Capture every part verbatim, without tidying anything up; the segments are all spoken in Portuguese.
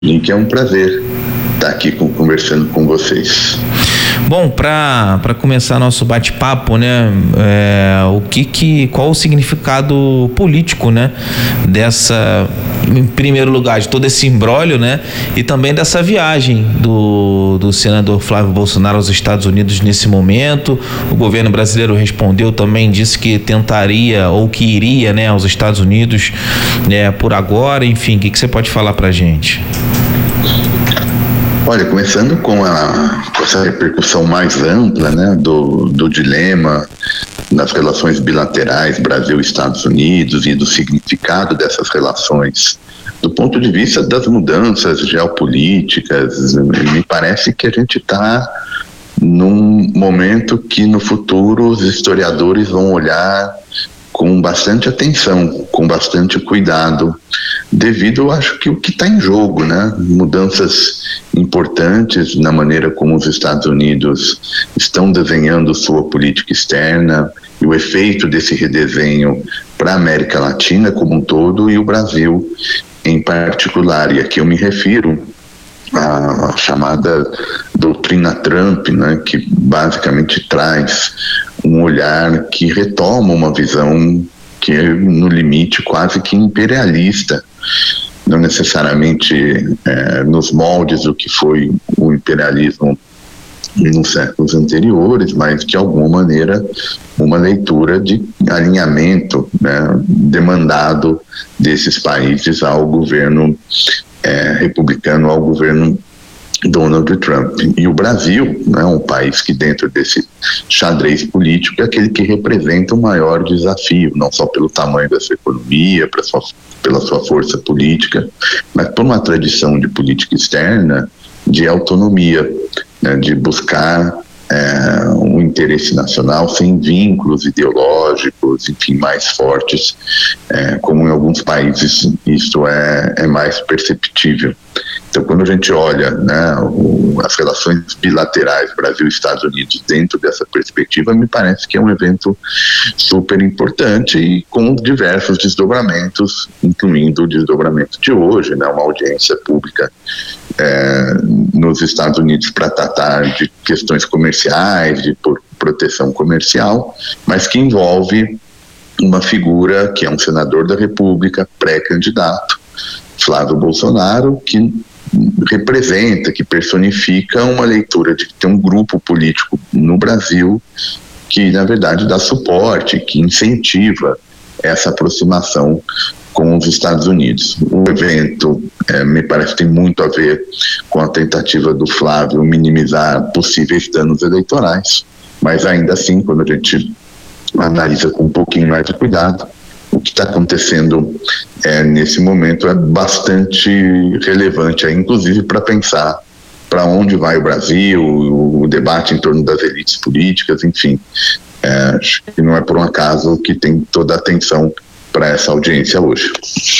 Link, é um prazer estar aqui com, conversando com vocês. Bom, para para começar nosso bate-papo, né, é, o que que qual o significado político, né, dessa, em primeiro lugar, de todo esse imbróglio, né, e também dessa viagem do do senador Flávio Bolsonaro aos Estados Unidos nesse momento? O governo brasileiro respondeu também, disse que tentaria ou que iria, né, aos Estados Unidos, né, por agora. Enfim, o que que você pode falar para a gente? Olha, começando com, a, com essa repercussão mais ampla, né, do, do dilema nas relações bilaterais Brasil-Estados Unidos e do significado dessas relações, do ponto de vista das mudanças geopolíticas, me parece que a gente está num momento que no futuro os historiadores vão olhar com bastante atenção, com bastante cuidado, devido, eu acho que o que está em jogo, né? Mudanças importantes na maneira como os Estados Unidos estão desenhando sua política externa e o efeito desse redesenho para a América Latina como um todo e o Brasil em particular. E aqui eu me refiro à chamada doutrina Trump, né? Que basicamente traz um olhar que retoma uma visão que é, no limite, quase que imperialista, não necessariamente é, nos moldes do que foi o imperialismo nos séculos anteriores, mas de alguma maneira uma leitura de alinhamento, né, demandado desses países ao governo é, republicano, ao governo Donald Trump. E o Brasil, né, um país que dentro desse xadrez político é aquele que representa o maior desafio, não só pelo tamanho da sua economia, pra sua, pela sua força política, mas por uma tradição de política externa de autonomia, né, de buscar é, um interesse nacional sem vínculos ideológicos, enfim, mais fortes, é, como em alguns países isso é, é mais perceptível. Então, quando a gente olha, né, o, as relações bilaterais Brasil e Estados Unidos dentro dessa perspectiva, me parece que é um evento super importante e com diversos desdobramentos, incluindo o desdobramento de hoje, né, uma audiência pública é, nos Estados Unidos para tratar de questões comerciais, de por, proteção comercial, mas que envolve uma figura que é um senador da República, pré-candidato, Flávio Bolsonaro, que representa, que personifica uma leitura de que tem um grupo político no Brasil que, na verdade, dá suporte, que incentiva essa aproximação com os Estados Unidos. O evento, é, me parece, tem muito a ver com a tentativa do Flávio minimizar possíveis danos eleitorais, mas ainda assim, quando a gente analisa com um pouquinho mais de cuidado, o que está acontecendo é, nesse momento é bastante relevante, é, inclusive para pensar para onde vai o Brasil, o, o debate em torno das elites políticas, enfim. É, acho que não é por um acaso que tem toda a atenção para essa audiência hoje.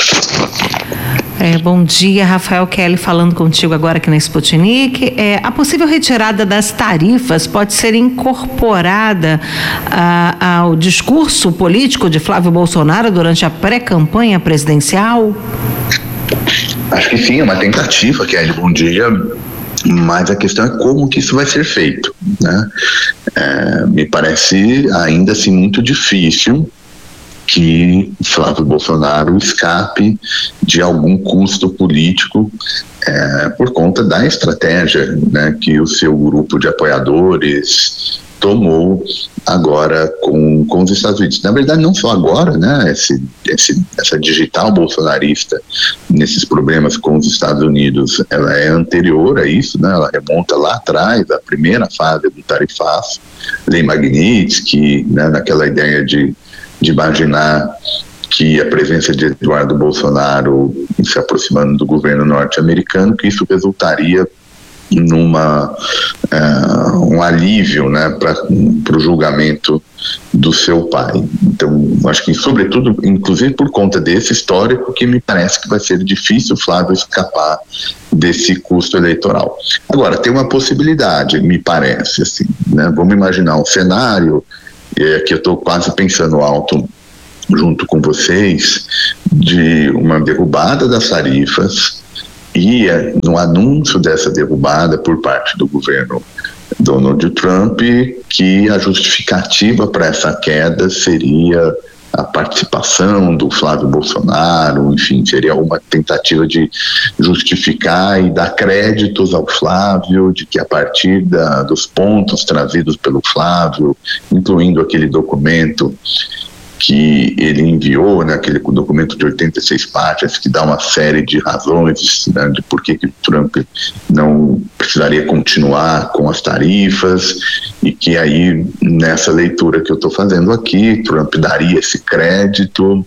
É, bom dia, Rafael Kelly falando contigo agora aqui na Sputnik. É, a possível retirada das tarifas pode ser incorporada a, ao discurso político de Flávio Bolsonaro durante a pré-campanha presidencial? Acho que sim, é uma tentativa, Kelly, bom dia, mas a questão é como que isso vai ser feito, né? É, me parece ainda assim muito difícil que Flávio Bolsonaro escape de algum custo político é, por conta da estratégia, né, que o seu grupo de apoiadores tomou agora com, com os Estados Unidos. Na verdade, não só agora, né, esse, esse, essa digital bolsonarista nesses problemas com os Estados Unidos, ela é anterior a isso, né, ela remonta lá atrás, a primeira fase do tarifaço, Lei Magnitsky, né, naquela ideia de de imaginar que a presença de Eduardo Bolsonaro se aproximando do governo norte-americano, que isso resultaria numa uh, um alívio, né, para o julgamento do seu pai. Então, acho que sobretudo, inclusive por conta desse histórico, que me parece que vai ser difícil Flávio escapar desse custo eleitoral. Agora, tem uma possibilidade, me parece, assim, né, vamos imaginar um cenário, e aqui eu estou quase pensando alto junto com vocês, de uma derrubada das tarifas, E no anúncio dessa derrubada por parte do governo Donald Trump, que a justificativa para essa queda seria a participação do Flávio Bolsonaro, enfim, seria uma tentativa de justificar e dar créditos ao Flávio, de que a partir da, dos pontos trazidos pelo Flávio, incluindo aquele documento que ele enviou, né, aquele documento de oitenta e seis páginas, que dá uma série de razões, né, de por que que Trump não precisaria continuar com as tarifas, e que aí, nessa leitura que eu estou fazendo aqui, Trump daria esse crédito,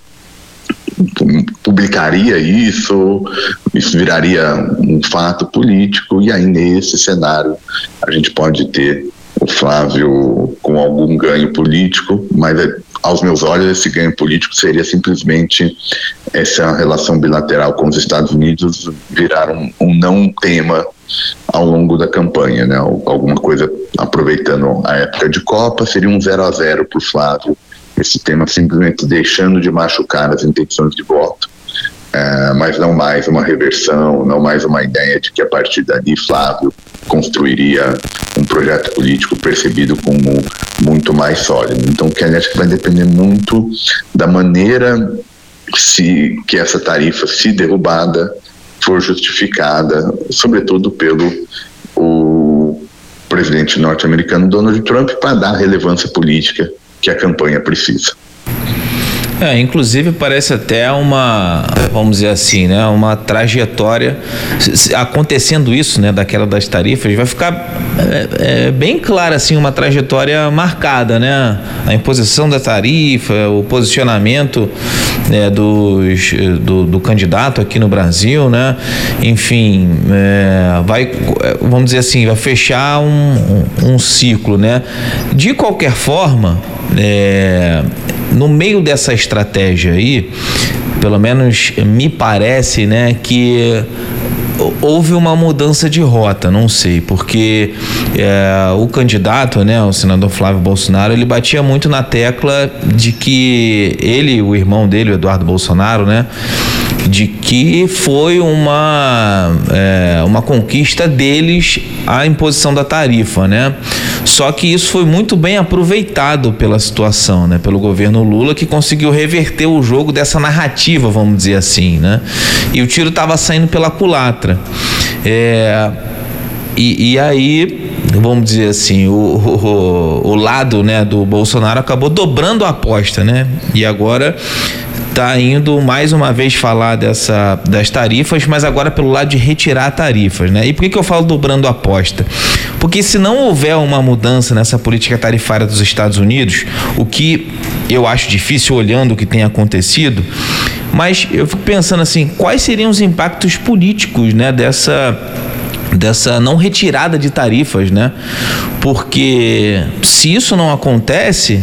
publicaria isso, isso viraria um fato político, e aí nesse cenário a gente pode ter o Flávio com algum ganho político, mas aos meus olhos esse ganho político seria simplesmente essa relação bilateral com os Estados Unidos virar um, um não tema ao longo da campanha, né? Alguma coisa, aproveitando a época de Copa, seria um zero a zero para o Flávio, esse tema simplesmente deixando de machucar as intenções de voto. É, mas não mais uma reversão, não mais uma ideia de que a partir dali Flávio construiria um projeto político percebido como muito mais sólido. Então, que acho que vai depender muito da maneira se, que essa tarifa, se derrubada, for justificada, sobretudo pelo o presidente norte-americano Donald Trump, para dar a relevância política que a campanha precisa. É, inclusive parece até uma, vamos dizer assim, né, uma trajetória, acontecendo isso, né, da queda das tarifas, vai ficar é, é, bem clara, assim, uma trajetória marcada, né, a imposição da tarifa, o posicionamento é, dos, do, do candidato aqui no Brasil, né, enfim, é, vai, vamos dizer assim, vai fechar um, um, um ciclo, né, de qualquer forma, é, no meio dessa estratégia aí, pelo menos me parece, né, que houve uma mudança de rota, não sei, porque é, o candidato, né, o senador Flávio Bolsonaro, ele batia muito na tecla de que ele, o irmão dele, o Eduardo Bolsonaro, né, de que foi uma, é, uma conquista deles a imposição da tarifa, né? Só que isso foi muito bem aproveitado pela situação, né? Pelo governo Lula, que conseguiu reverter o jogo dessa narrativa, vamos dizer assim, né? E o tiro estava saindo pela culatra. É, e, e aí, vamos dizer assim, o, o, o lado, né, do Bolsonaro acabou dobrando a aposta, né? E agora está indo mais uma vez falar dessa, das tarifas, mas agora pelo lado de retirar tarifas, né? E por que que eu falo dobrando a aposta? Porque se não houver uma mudança nessa política tarifária dos Estados Unidos, o que eu acho difícil olhando o que tem acontecido, mas eu fico pensando assim, quais seriam os impactos políticos, né, dessa dessa não retirada de tarifas, né? Porque se isso não acontece,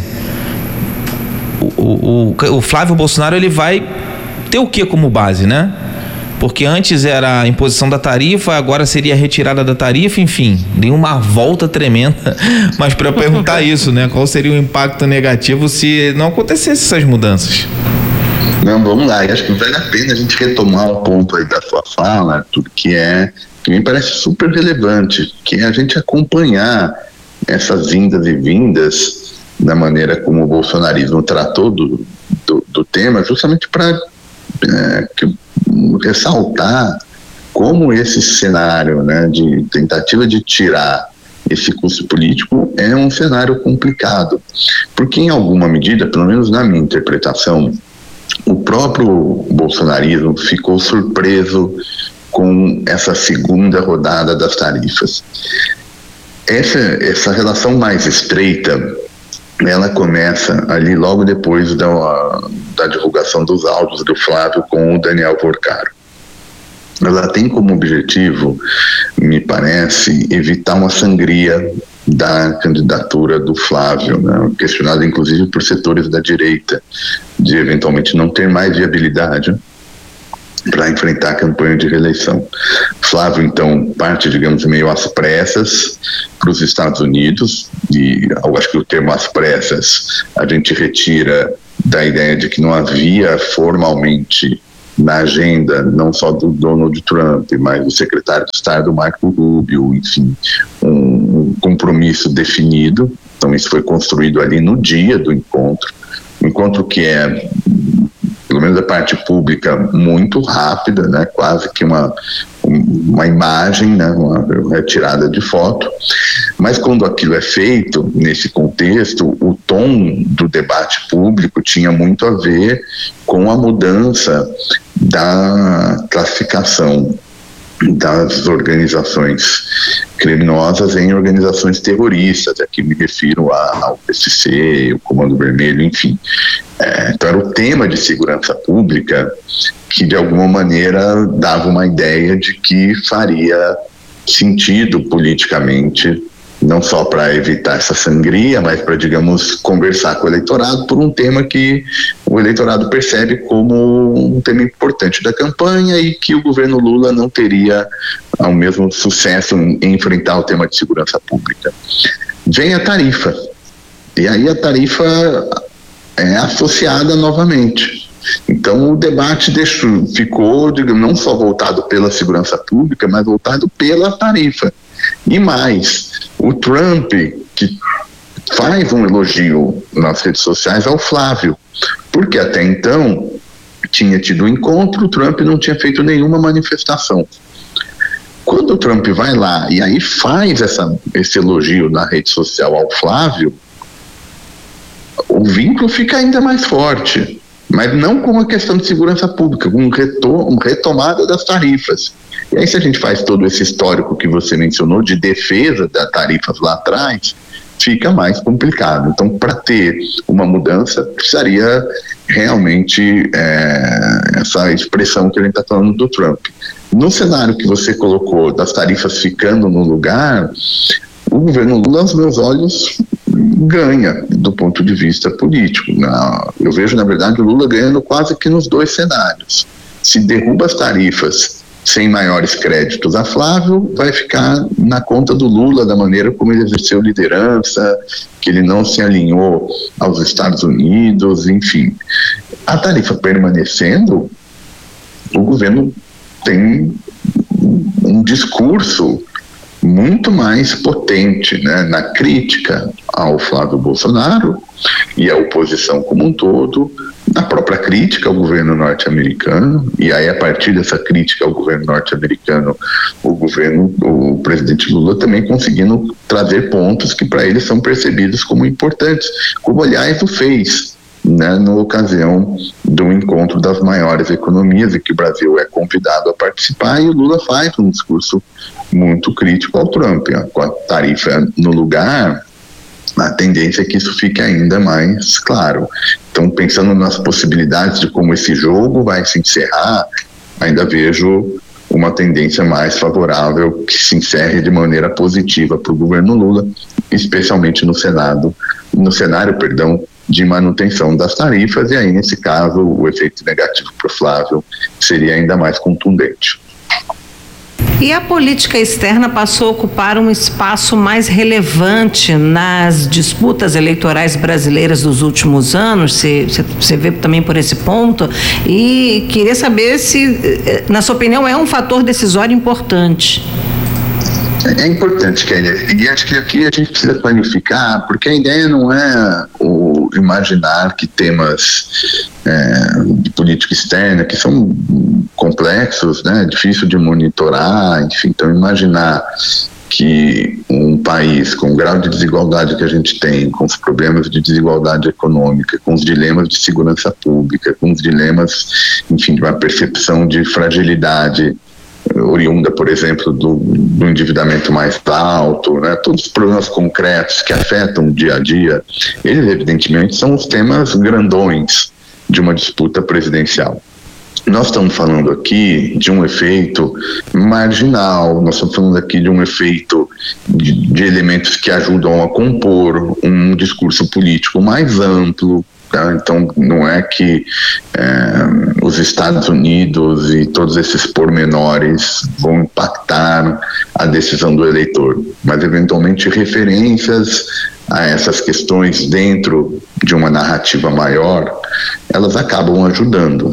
O, o, o Flávio Bolsonaro, ele vai ter o que como base, né? Porque antes era a imposição da tarifa, agora seria a retirada da tarifa, enfim, deu uma volta tremenda. Mas para perguntar isso, né? Qual seria o impacto negativo se não acontecesse essas mudanças? Não, vamos lá, eu acho que vale a pena a gente retomar um ponto aí da sua fala, Arthur, que é, que me parece super relevante, que é a gente acompanhar essas indas e vindas da maneira como o bolsonarismo tratou do, do, do tema, justamente para é, ressaltar como esse cenário, né, de tentativa de tirar esse custo político é um cenário complicado, porque em alguma medida, pelo menos na minha interpretação, o próprio bolsonarismo ficou surpreso com essa segunda rodada das tarifas. Essa, essa relação mais estreita, ela começa ali logo depois da, da divulgação dos áudios do Flávio com o Daniel Porcaro. Ela tem como objetivo, me parece, evitar uma sangria da candidatura do Flávio, né? Questionado inclusive por setores da direita, de eventualmente não ter mais viabilidade para enfrentar a campanha de reeleição. Flávio, então, parte, digamos, meio às pressas para os Estados Unidos, e eu acho que o termo às pressas a gente retira da ideia de que não havia formalmente na agenda, não só do Donald Trump, mas do secretário de Estado Marco Rubio, enfim, um, um compromisso definido. Então isso foi construído ali no dia do encontro, um encontro que é, pelo menos da parte pública, muito rápida, né? Quase que uma, uma imagem, né? Uma retirada de foto, mas quando aquilo é feito nesse contexto, o tom do debate público tinha muito a ver com a mudança da classificação das organizações criminosas em organizações terroristas. Aqui me refiro ao P C C, o Comando Vermelho, enfim. É, então era o tema de segurança pública que de alguma maneira dava uma ideia de que faria sentido politicamente, não só para evitar essa sangria, mas para, digamos, conversar com o eleitorado por um tema que o eleitorado percebe como um tema importante da campanha e que o governo Lula não teria o mesmo sucesso em enfrentar o tema de segurança pública. Vem a tarifa, e aí a tarifa é associada novamente. Então o debate deixou, ficou, digamos, não só voltado pela segurança pública, mas voltado pela tarifa. E mais, o Trump, que faz um elogio nas redes sociais ao Flávio, porque até então tinha tido um encontro, o Trump não tinha feito nenhuma manifestação. Quando o Trump vai lá e aí faz essa, esse elogio na rede social ao Flávio, o vínculo fica ainda mais forte, mas não com a questão de segurança pública, com uma retomada das tarifas. E aí, se a gente faz todo esse histórico que você mencionou de defesa das tarifas lá atrás, fica mais complicado. Então, para ter uma mudança, precisaria realmente é, essa expressão que a gente está falando do Trump. No cenário que você colocou das tarifas ficando no lugar, o governo Lula, aos meus olhos, ganha do ponto de vista político. Eu vejo, na verdade, o Lula ganhando quase que nos dois cenários. Se derruba as tarifas sem maiores créditos a Flávio, vai ficar na conta do Lula, da maneira como ele exerceu liderança, que ele não se alinhou aos Estados Unidos, enfim. A tarifa permanecendo, o governo tem um discurso muito mais potente, né, na crítica ao Flávio Bolsonaro e à oposição como um todo, na própria crítica ao governo norte-americano, e aí a partir dessa crítica ao governo norte-americano, o governo, o presidente Lula também conseguindo trazer pontos que para ele são percebidos como importantes, como aliás o fez, né, na ocasião do encontro das maiores economias, e que o Brasil é convidado a participar, e o Lula faz um discurso muito crítico ao Trump. Com a tarifa no lugar, a tendência é que isso fique ainda mais claro. Então, pensando nas possibilidades de como esse jogo vai se encerrar, ainda vejo uma tendência mais favorável que se encerre de maneira positiva para o governo Lula, especialmente no Senado, no cenário, perdão, de manutenção das tarifas, e aí, nesse caso, o efeito negativo para o Flávio seria ainda mais contundente. E a política externa passou a ocupar um espaço mais relevante nas disputas eleitorais brasileiras dos últimos anos. Você, você vê também por esse ponto, e queria saber se, na sua opinião, é um fator decisório importante. É importante, Kélia, e acho que aqui a gente precisa planificar, porque a ideia não é o imaginar que temas é, de política externa, que são complexos, né, difícil de monitorar, enfim, então imaginar que um país com o grau de desigualdade que a gente tem, com os problemas de desigualdade econômica, com os dilemas de segurança pública, com os dilemas, enfim, de uma percepção de fragilidade oriunda, por exemplo, do, do endividamento mais alto, né? Todos os problemas concretos que afetam o dia a dia, eles evidentemente são os temas grandões de uma disputa presidencial. Nós estamos falando aqui de um efeito marginal, nós estamos falando aqui de um efeito de, de elementos que ajudam a compor um discurso político mais amplo. Tá? Então, não é que é, os Estados Unidos e todos esses pormenores vão impactar a decisão do eleitor, mas eventualmente referências a essas questões dentro de uma narrativa maior, elas acabam ajudando.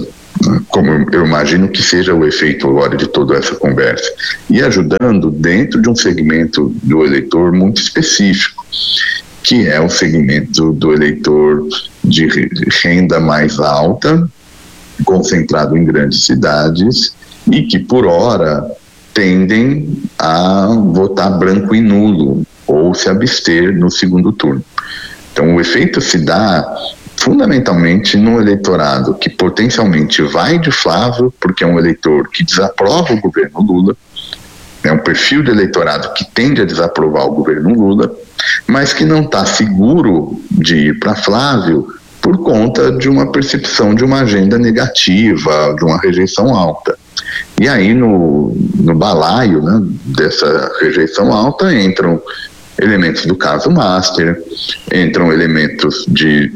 como eu imagino que seja o efeito agora de toda essa conversa, e ajudando dentro de um segmento do eleitor muito específico, que é o segmento do eleitor de renda mais alta, concentrado em grandes cidades, e que por hora tendem a votar branco e nulo, ou se abster no segundo turno. Então o efeito se dá fundamentalmente no eleitorado que potencialmente vai de Flávio, porque é um eleitor que desaprova o governo Lula, é um perfil de eleitorado que tende a desaprovar o governo Lula, mas que não está seguro de ir para Flávio por conta de uma percepção de uma agenda negativa, de uma rejeição alta. E aí no, no balaio, né, dessa rejeição alta entram elementos do caso Master, entram elementos de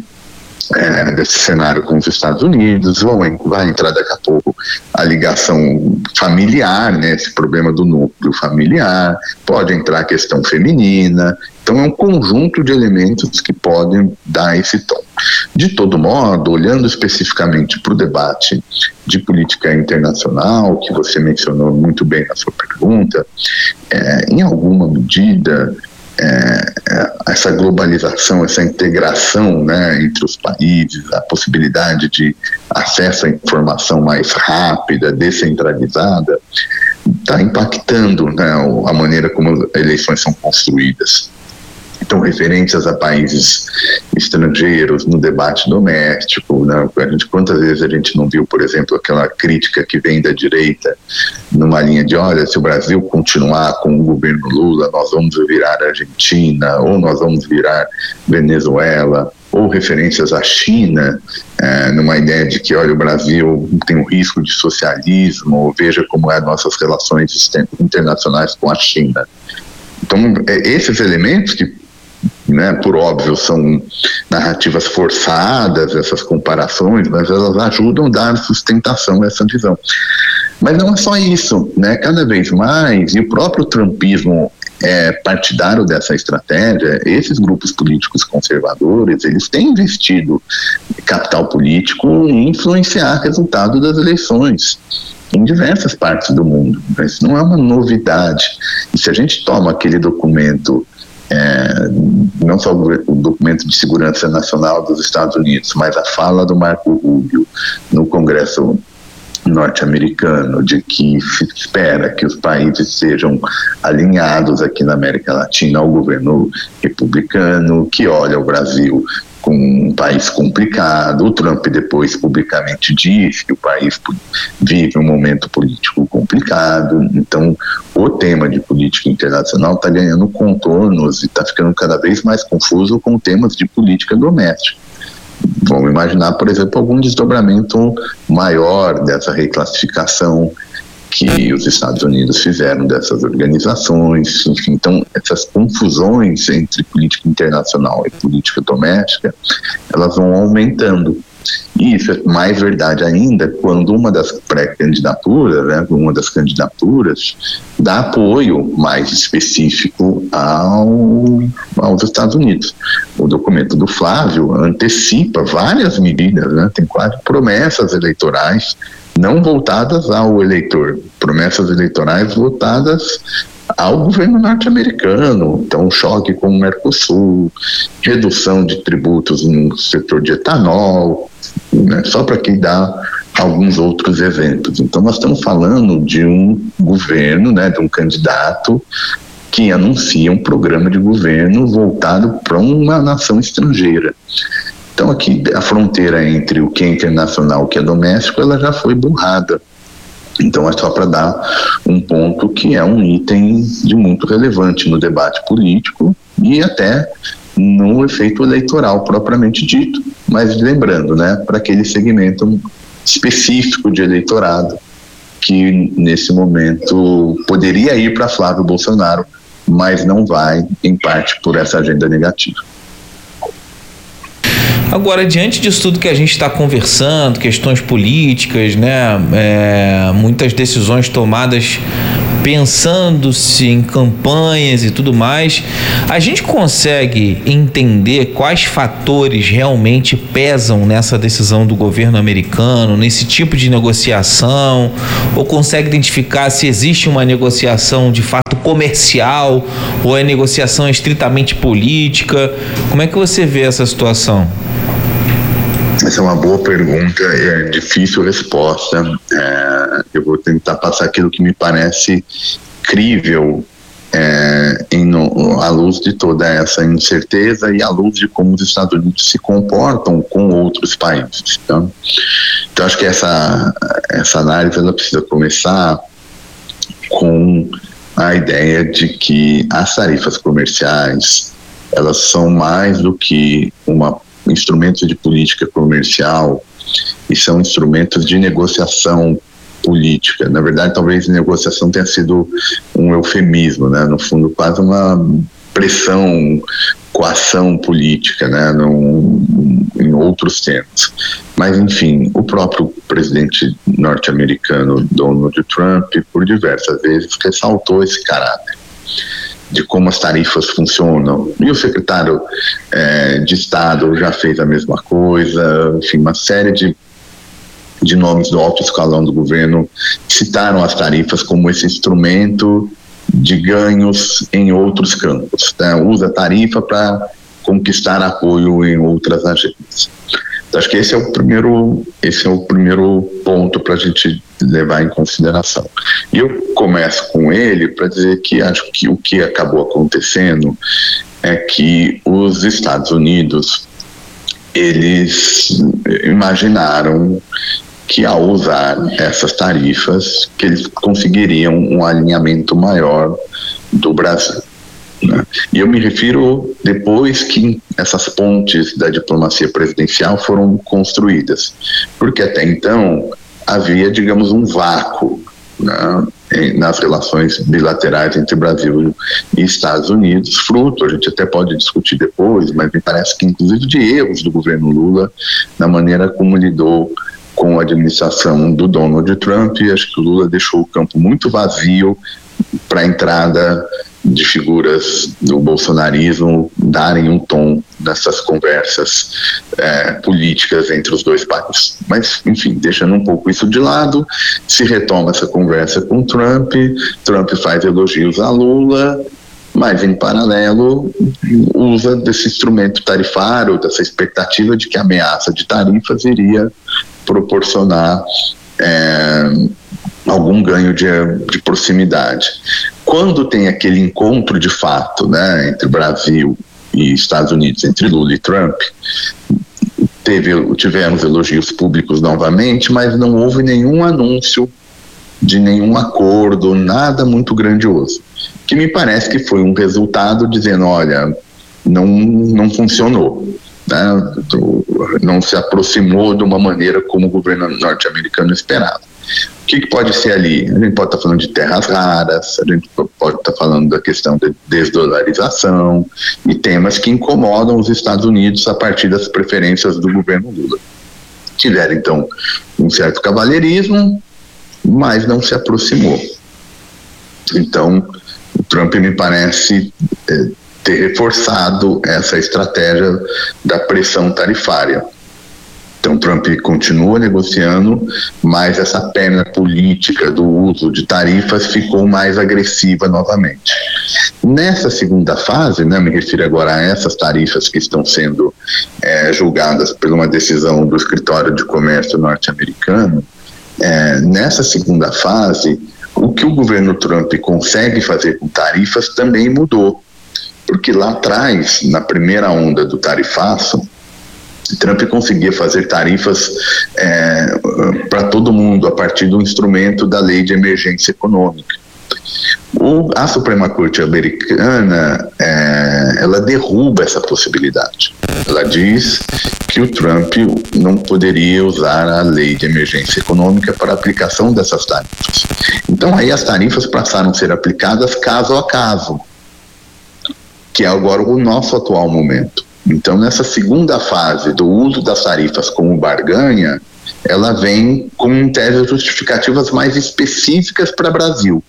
É, desse cenário com os Estados Unidos, vão, vai entrar daqui a pouco a ligação familiar, né, esse problema do núcleo familiar, pode entrar a questão feminina, então é um conjunto de elementos que podem dar esse tom. De todo modo, olhando especificamente para o debate de política internacional, que você mencionou muito bem na sua pergunta, é, em alguma medida, É, essa globalização, essa integração, né, entre os países, a possibilidade de acesso à informação mais rápida, descentralizada, está impactando, né, a maneira como eleições são construídas. Então, referências a países estrangeiros no debate doméstico, né? A gente, quantas vezes a gente não viu, por exemplo, aquela crítica que vem da direita numa linha de, olha, se o Brasil continuar com o governo Lula, nós vamos virar Argentina, ou nós vamos virar Venezuela, ou referências à China, é, numa ideia de que, olha, o Brasil tem um risco de socialismo, ou veja como é nossas relações internacionais com a China. Então, esses elementos que, né, por óbvio, são narrativas forçadas, essas comparações, mas elas ajudam a dar sustentação a essa visão. Mas não é só isso, né? Cada vez mais, e o próprio trumpismo é partidário dessa estratégia, esses grupos políticos conservadores, eles têm investido capital político em influenciar o resultado das eleições em diversas partes do mundo. Isso não é uma novidade. E se a gente toma aquele documento, é, não só o documento de segurança nacional dos Estados Unidos, mas a fala do Marco Rubio no Congresso norte-americano, de que se espera que os países sejam alinhados aqui na América Latina ao governo republicano, que olha o Brasil com um país complicado. O Trump depois publicamente disse que o país vive um momento político complicado. Então o tema de política internacional está ganhando contornos e está ficando cada vez mais confuso com temas de política doméstica. Vamos imaginar, por exemplo, algum desdobramento maior dessa reclassificação que os Estados Unidos fizeram dessas organizações. Enfim, então essas confusões entre política internacional e política doméstica, elas vão aumentando. E isso é mais verdade ainda quando uma das pré-candidaturas, né, uma das candidaturas, dá apoio mais específico ao, aos Estados Unidos. O documento do Flávio antecipa várias medidas, né, tem quase promessas eleitorais não voltadas ao eleitor, promessas eleitorais voltadas ao governo norte-americano. Então, choque com o Mercosul, redução de tributos no setor de etanol, né, só para que dá alguns outros eventos. Então, nós estamos falando de um governo, né, de um candidato que anuncia um programa de governo voltado para uma nação estrangeira. Então, aqui a fronteira entre o que é internacional e o que é doméstico, ela já foi burrada. Então, é só para dar um ponto que é um item de muito relevante no debate político e até no efeito eleitoral propriamente dito. Mas lembrando, né, para aquele segmento específico de eleitorado que nesse momento poderia ir para Flávio Bolsonaro, mas não vai, em parte por essa agenda negativa. Agora, diante disso tudo que a gente está conversando, questões políticas, né, é, muitas decisões tomadas pensando-se em campanhas e tudo mais, a gente consegue entender quais fatores realmente pesam nessa decisão do governo americano, nesse tipo de negociação, ou consegue identificar se existe uma negociação de fato comercial ou é negociação estritamente política? Como é que você vê essa situação? Essa é uma boa pergunta, é difícil resposta. É, eu vou tentar passar aquilo que me parece crível é, em, no, à luz de toda essa incerteza e à luz de como os Estados Unidos se comportam com outros países. Tá? Então, acho que essa, essa análise ela precisa começar com a ideia de que as tarifas comerciais elas são mais do que uma instrumentos de política comercial e são instrumentos de negociação política. Na verdade, talvez negociação tenha sido um eufemismo, né? No fundo, quase uma pressão, coação política, né? Num, em outros termos. Mas, enfim, o próprio presidente norte-americano Donald Trump, por diversas vezes, ressaltou esse caráter de como as tarifas funcionam, e o secretário é, de Estado já fez a mesma coisa, enfim, uma série de, de nomes do alto escalão do governo citaram as tarifas como esse instrumento de ganhos em outros campos, né? Usa a tarifa para conquistar apoio em outras agendas. Então, acho que esse é o primeiro, esse é o primeiro ponto para a gente levar em consideração. E eu começo com ele para dizer que acho que o que acabou acontecendo é que os Estados Unidos, eles imaginaram que ao usar essas tarifas, que eles conseguiriam um alinhamento maior do Brasil. Né? E eu me refiro depois que essas pontes da diplomacia presidencial foram construídas, porque até então havia, digamos, um vácuo, né, nas relações bilaterais entre Brasil e Estados Unidos, fruto, a gente até pode discutir depois, mas me parece que inclusive de erros do governo Lula na maneira como lidou com a administração do Donald Trump. E acho que o Lula deixou o campo muito vazio para a entrada de figuras do bolsonarismo darem um tom nessas conversas é, políticas entre os dois países. Mas, enfim, deixando um pouco isso de lado, se retoma essa conversa com Trump, Trump faz elogios a Lula, mas, em paralelo, usa desse instrumento tarifário, dessa expectativa de que a ameaça de tarifas iria proporcionar é, algum ganho de, de proximidade. Quando tem aquele encontro de fato, né, entre Brasil e Estados Unidos, entre Lula e Trump, teve, tivemos elogios públicos novamente, mas não houve nenhum anúncio de nenhum acordo, nada muito grandioso, que me parece que foi um resultado dizendo, olha, não, não funcionou, né, não se aproximou de uma maneira como o governo norte-americano esperava. O que, que pode ser ali? A gente pode estar falando de terras raras, a gente pode estar falando da questão de desdolarização e temas que incomodam os Estados Unidos a partir das preferências do governo Lula. Tiveram, então, um certo cavalheirismo, mas não se aproximou. Então, o Trump me parece é, ter reforçado essa estratégia da pressão tarifária. Então, Trump continua negociando, mas essa perna política do uso de tarifas ficou mais agressiva novamente. Nessa segunda fase, né, me refiro agora a essas tarifas que estão sendo é, julgadas por uma decisão do Escritório de Comércio norte-americano, é, nessa segunda fase, o que o governo Trump consegue fazer com tarifas também mudou. Porque lá atrás, na primeira onda do tarifaço, Trump conseguia fazer tarifas é, para todo mundo a partir do instrumento da lei de emergência econômica. O, a Suprema Corte americana, é, ela derruba essa possibilidade. Ela diz que o Trump não poderia usar a lei de emergência econômica para a aplicação dessas tarifas. Então aí as tarifas passaram a ser aplicadas caso a caso, que é agora o nosso atual momento. Então, nessa segunda fase do uso das tarifas como barganha, ela vem com teses justificativas mais específicas para o Brasil.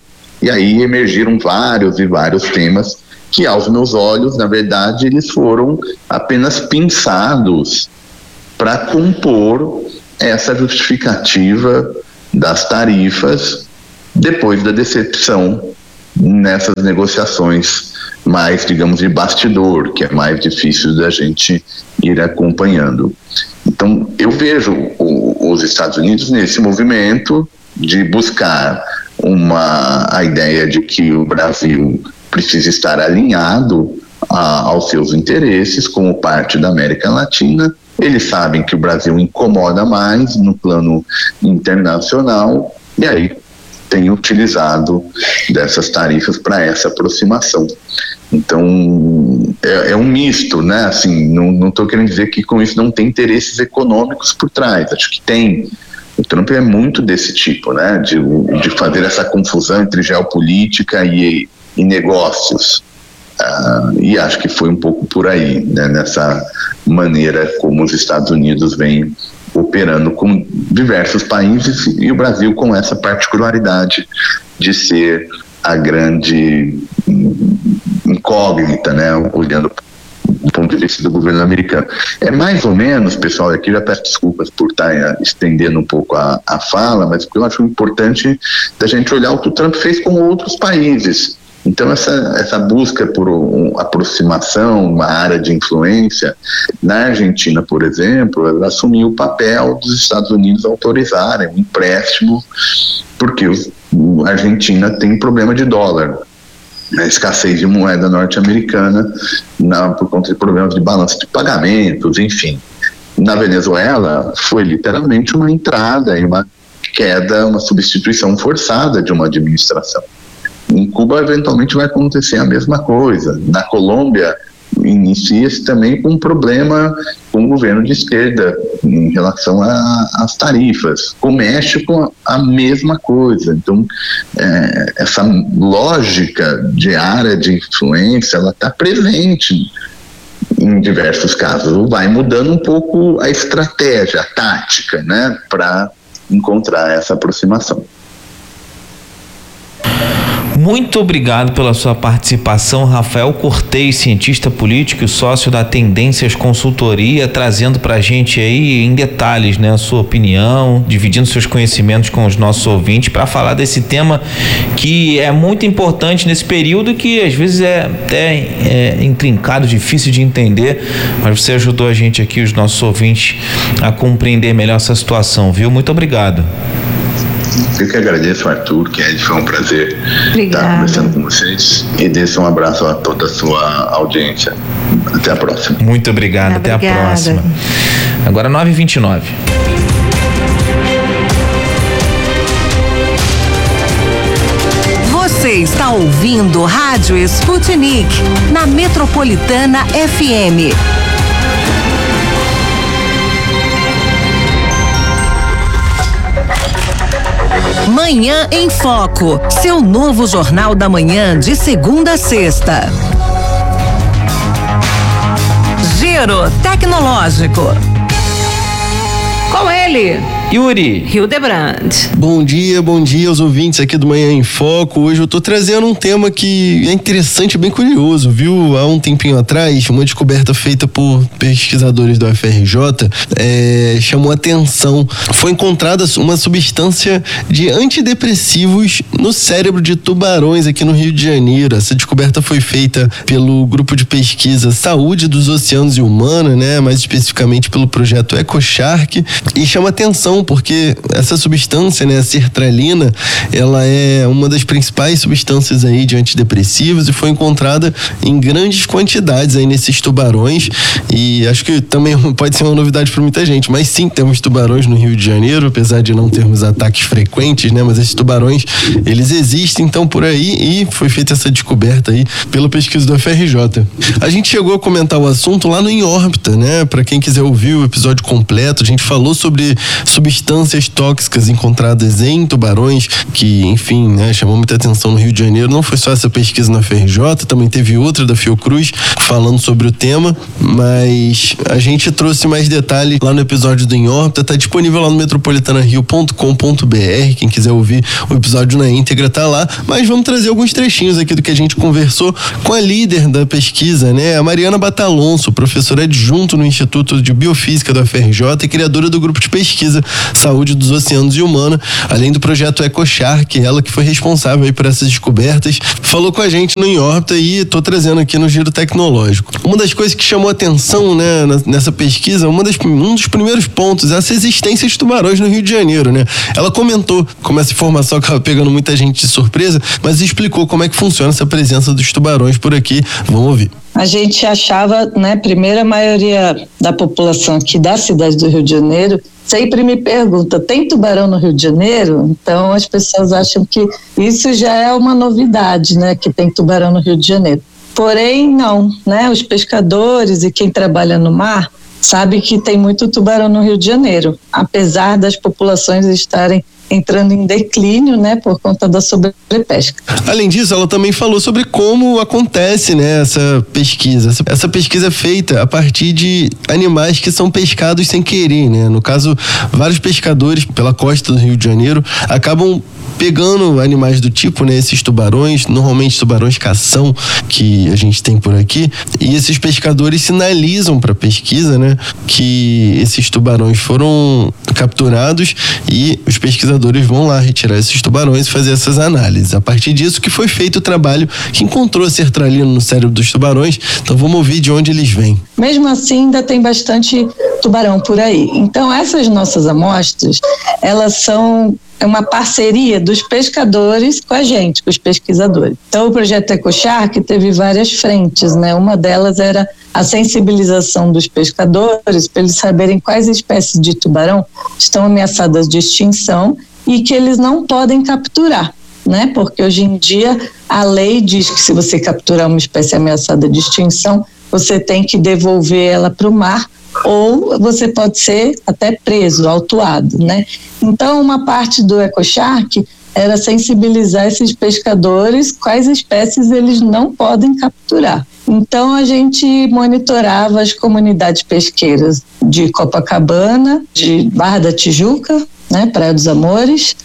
E aí emergiram vários e vários temas que, aos meus olhos, na verdade, eles foram apenas pinçados para compor essa justificativa das tarifas depois da decepção nessas negociações mais, digamos, de bastidor, que é mais difícil da gente ir acompanhando. Então, eu vejo o, os Estados Unidos nesse movimento de buscar uma, a ideia de que o Brasil precisa estar alinhado a, aos seus interesses como parte da América Latina. Eles sabem que o Brasil incomoda mais no plano internacional e aí tem utilizado dessas tarifas para essa aproximação. Então, é, é um misto, né? Assim, não estou querendo dizer que com isso não tem interesses econômicos por trás, acho que tem. O Trump é muito desse tipo, né? De, de fazer essa confusão entre geopolítica e, e negócios. Uh, e acho que foi um pouco por aí, né? Nessa maneira como os Estados Unidos vêm operando com diversos países e o Brasil com essa particularidade de ser a grande incógnita, né, olhando do ponto de vista do governo americano. É mais ou menos, pessoal, aqui já peço desculpas por estar estendendo um pouco a, a fala, mas eu acho importante da gente olhar o que o Trump fez com outros países. Então, essa, essa busca por uma aproximação, uma área de influência, na Argentina, por exemplo, ela assumiu o papel dos Estados Unidos autorizarem um empréstimo, porque os, a Argentina tem problema de dólar, a escassez de moeda norte-americana na, por conta de problemas de balanço de pagamentos, enfim. Na Venezuela, foi literalmente uma entrada e uma queda, uma substituição forçada de uma administração. Em Cuba, eventualmente, vai acontecer a mesma coisa. Na Colômbia, inicia-se também com um problema com o governo de esquerda em relação às tarifas. Com o México, a mesma coisa. Então, é, essa lógica de área de influência, ela está presente em diversos casos. Vai mudando um pouco a estratégia, a tática, né, para encontrar essa aproximação. Muito obrigado pela sua participação, Rafael Cortez, cientista político e sócio da Tendências Consultoria, trazendo para a gente aí em detalhes, né, a sua opinião, dividindo seus conhecimentos com os nossos ouvintes para falar desse tema que é muito importante nesse período que às vezes é até é, intrincado, difícil de entender, mas você ajudou a gente aqui, os nossos ouvintes, a compreender melhor essa situação, viu? Muito obrigado. Eu que agradeço, Arthur, Kelly, foi um prazer Obrigada. estar conversando com vocês e deixo um abraço a toda a sua audiência. Até a próxima. Muito obrigado, até Obrigada. a próxima. Agora nove e vinte e nove. Você está ouvindo Rádio Sputnik, na Metropolitana F M. Manhã em Foco, seu novo jornal da manhã de segunda a sexta. Giro Tecnológico. Com ele, Yuri. Hildebrand. Bom dia, bom dia aos ouvintes aqui do Manhã em Foco. Hoje eu tô trazendo um tema que é interessante e bem curioso, viu? Há um tempinho atrás, uma descoberta feita por pesquisadores do U F R J é, chamou atenção. Foi encontrada uma substância de antidepressivos no cérebro de tubarões aqui no Rio de Janeiro. Essa descoberta foi feita pelo grupo de pesquisa Saúde dos Oceanos e Humana, né? Mais especificamente pelo projeto EcoShark, e chama atenção porque essa substância, né, a sertralina, ela é uma das principais substâncias aí de antidepressivos e foi encontrada em grandes quantidades aí nesses tubarões, e acho que também pode ser uma novidade para muita gente, mas sim, temos tubarões no Rio de Janeiro, apesar de não termos ataques frequentes, né, mas esses tubarões, eles existem então por aí, e foi feita essa descoberta aí pela pesquisa do U F R J. A gente chegou a comentar o assunto lá no Em Órbita, né, para quem quiser ouvir o episódio completo, a gente falou sobre substâncias substâncias tóxicas encontradas em tubarões, que, enfim, né, chamou muita atenção no Rio de Janeiro. Não foi só essa pesquisa na F R J, também teve outra da Fiocruz falando sobre o tema, mas a gente trouxe mais detalhes lá no episódio do Em Órbita, tá disponível lá no metropolitana rio ponto com ponto b r, quem quiser ouvir o episódio na íntegra tá lá, mas vamos trazer alguns trechinhos aqui do que a gente conversou com a líder da pesquisa, né, a Mariana Batalonço, professora adjunto no Instituto de Biofísica da F R J e criadora do grupo de pesquisa Saúde dos Oceanos e Humana, além do projeto EcoShark, ela que foi responsável aí por essas descobertas, falou com a gente no Em Órbita e tô trazendo aqui no Giro Tecnológico. Uma das coisas que chamou atenção, né, nessa pesquisa, uma das, um dos primeiros pontos é essa existência de tubarões no Rio de Janeiro, né? Ela comentou como essa informação acaba pegando muita gente de surpresa, mas explicou como é que funciona essa presença dos tubarões por aqui. Vamos ouvir. A gente achava, né, primeiro a maioria da população aqui da cidade do Rio de Janeiro sempre me pergunta, tem tubarão no Rio de Janeiro? Então as pessoas acham que isso já é uma novidade, né, que tem tubarão no Rio de Janeiro. Porém, não, né, os pescadores e quem trabalha no mar sabe que tem muito tubarão no Rio de Janeiro, apesar das populações estarem entrando em declínio, né, por conta da sobrepesca. Além disso, ela também falou sobre como acontece, né, essa pesquisa. Essa, essa pesquisa é feita a partir de animais que são pescados sem querer, né? No caso, vários pescadores pela costa do Rio de Janeiro acabam pegando animais do tipo, né, esses tubarões, normalmente tubarões cação que a gente tem por aqui, e esses pescadores sinalizam para a pesquisa, né, que esses tubarões foram capturados e os pesquisadores vão lá retirar esses tubarões e fazer essas análises. A partir disso que foi feito o trabalho que encontrou sertralina no cérebro dos tubarões. Então vamos ouvir de onde eles vêm. Mesmo assim, ainda tem bastante tubarão por aí. Então essas nossas amostras, elas são é uma parceria dos pescadores com a gente, com os pesquisadores. Então o projeto EcoShark teve várias frentes, né? Uma delas era a sensibilização dos pescadores para eles saberem quais espécies de tubarão estão ameaçadas de extinção e que eles não podem capturar, né? Porque hoje em dia a lei diz que se você capturar uma espécie ameaçada de extinção, você tem que devolver ela para o mar, ou você pode ser até preso, autuado, né? Então, uma parte do EcoShark era sensibilizar esses pescadores quais espécies eles não podem capturar. Então, a gente monitorava as comunidades pesqueiras de Copacabana, de Barra da Tijuca, né, Praia dos Amores,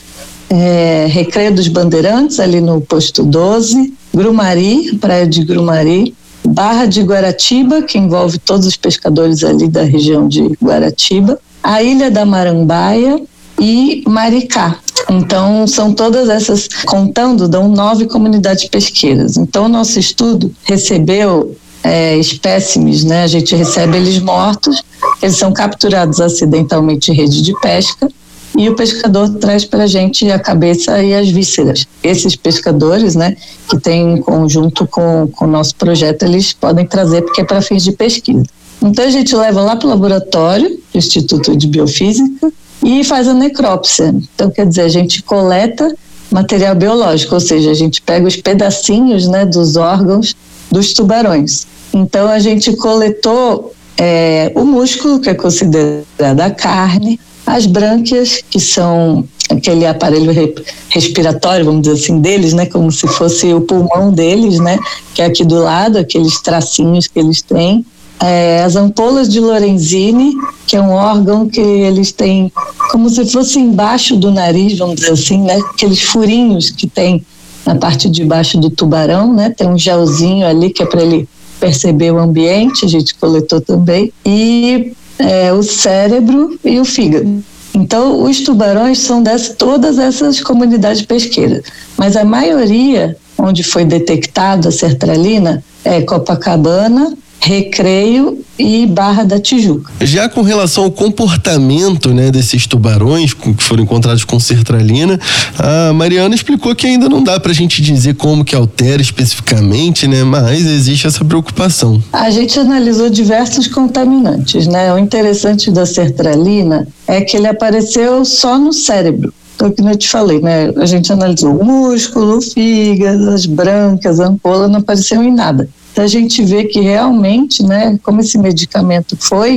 é, Recreio dos Bandeirantes, ali no posto doze, Grumari, Praia de Grumari, Barra de Guaratiba, que envolve todos os pescadores ali da região de Guaratiba, a Ilha da Marambaia e Maricá. Então, são todas essas, contando, dão nove comunidades pesqueiras. Então, o nosso estudo recebeu é, espécimes, né? A gente recebe eles mortos, eles são capturados acidentalmente em rede de pesca, e o pescador traz para a gente a cabeça e as vísceras. Esses pescadores, né, que tem em conjunto com, com o nosso projeto, eles podem trazer porque é para fins de pesquisa. Então a gente leva lá para o laboratório, do Instituto de Biofísica, e faz a necrópsia. Então, quer dizer, a gente coleta material biológico, ou seja, a gente pega os pedacinhos, né, dos órgãos dos tubarões. Então a gente coletou é, o músculo, que é considerado a carne, as brânquias, que são aquele aparelho respiratório, vamos dizer assim, deles, né, como se fosse o pulmão deles, né, que é aqui do lado, aqueles tracinhos que eles têm, é, as ampolas de Lorenzini, que é um órgão que eles têm como se fosse embaixo do nariz, vamos dizer assim, né, aqueles furinhos que tem na parte de baixo do tubarão, né, tem um gelzinho ali que é para ele perceber o ambiente, a gente coletou também, e É, o cérebro e o fígado. Então, os tubarões são de todas essas comunidades pesqueiras, mas a maioria, onde foi detectado a sertralina, é Copacabana, Recreio e Barra da Tijuca. Já com relação ao comportamento, né, desses tubarões que foram encontrados com sertralina, a Mariana explicou que ainda não dá pra gente dizer como que altera especificamente, né, mas existe essa preocupação. A gente analisou diversos contaminantes, né? O interessante da sertralina é que ele apareceu só no cérebro. Então, como eu te falei, né? A gente analisou o músculo, o fígado, as brâncas, a ampola, não apareceu em nada. Então, a gente vê que realmente, né, como esse medicamento foi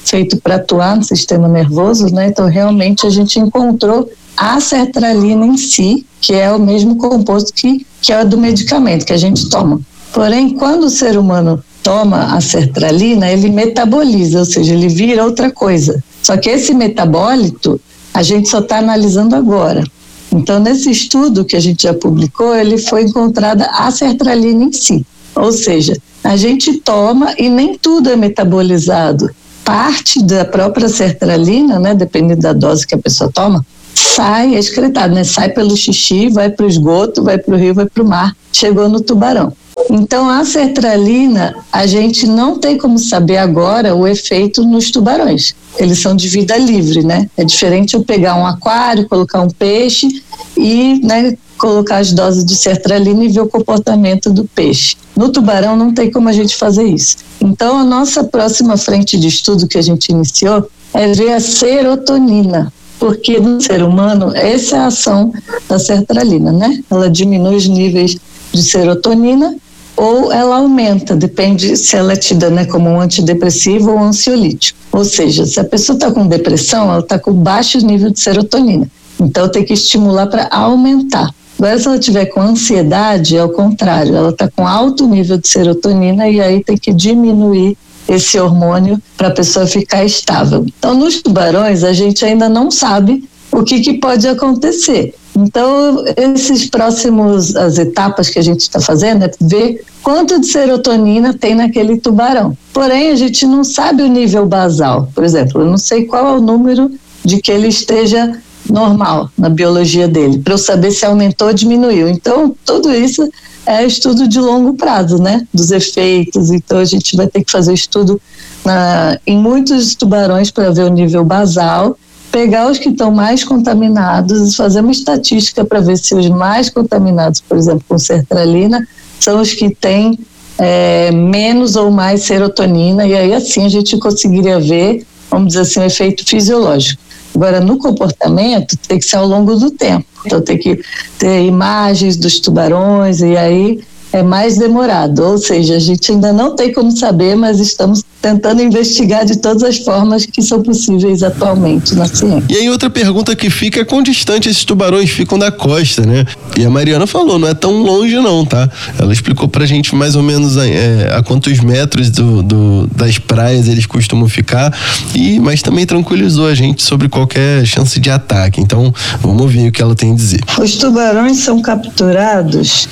feito para atuar no sistema nervoso, né? Então realmente a gente encontrou a sertralina em si, que é o mesmo composto que, que é do medicamento que a gente toma. Porém, quando o ser humano toma a sertralina, ele metaboliza, ou seja, ele vira outra coisa. Só que esse metabólito a gente só está analisando agora. Então, nesse estudo que a gente já publicou, ele foi encontrada a sertralina em si. Ou seja, a gente toma e nem tudo é metabolizado. Parte da própria sertralina, né, dependendo da dose que a pessoa toma, sai, é excretado, né? Sai pelo xixi, vai para o esgoto, vai para o rio, vai para o mar, chegou no tubarão. Então, a sertralina, a gente não tem como saber agora o efeito nos tubarões. Eles são de vida livre, né? É diferente eu pegar um aquário, colocar um peixe e, né, colocar as doses de sertralina e ver o comportamento do peixe. No tubarão não tem como a gente fazer isso. Então, a nossa próxima frente de estudo que a gente iniciou é ver a serotonina. Porque no ser humano, essa é a ação da sertralina, né? Ela diminui os níveis de serotonina ou ela aumenta, depende se ela é tida, né, como um antidepressivo ou um ansiolítico. Ou seja, se a pessoa está com depressão, ela está com baixo nível de serotonina. Então tem que estimular para aumentar. Agora, se ela tiver com ansiedade, é o contrário, ela está com alto nível de serotonina e aí tem que diminuir esse hormônio para a pessoa ficar estável. Então, nos tubarões, a gente ainda não sabe o que, que pode acontecer. Então, esses próximos, as etapas que a gente está fazendo é ver quanto de serotonina tem naquele tubarão. Porém, a gente não sabe o nível basal. Por exemplo, eu não sei qual é o número de que ele esteja normal na biologia dele, para eu saber se aumentou ou diminuiu. Então, tudo isso é estudo de longo prazo, né? Dos efeitos. Então, a gente vai ter que fazer estudo na, em muitos tubarões para ver o nível basal, pegar os que estão mais contaminados, fazer uma estatística para ver se os mais contaminados, por exemplo, com sertralina, são os que têm é, menos ou mais serotonina, e aí assim a gente conseguiria ver, vamos dizer assim, um efeito fisiológico. Agora, no comportamento, tem que ser ao longo do tempo. Então, tem que ter imagens dos tubarões e aí é mais demorado. Ou seja, a gente ainda não tem como saber, mas estamos tentando investigar de todas as formas que são possíveis atualmente na ciência. E aí outra pergunta que fica é quão distante esses tubarões ficam da costa, né? E a Mariana falou, não é tão longe não, tá? Ela explicou pra gente mais ou menos é, a quantos metros do, do, das praias eles costumam ficar, e, mas também tranquilizou a gente sobre qualquer chance de ataque. Então, vamos ouvir o que ela tem a dizer. Os tubarões são capturados